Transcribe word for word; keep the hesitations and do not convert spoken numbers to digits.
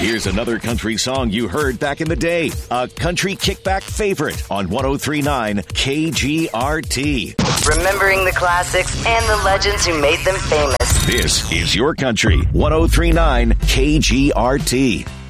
Here's another country song you heard back in the day. A country kickback favorite on ten thirty-nine K G R T. Remembering the classics and the legends who made them famous. This is your country. ten thirty-nine K G R T.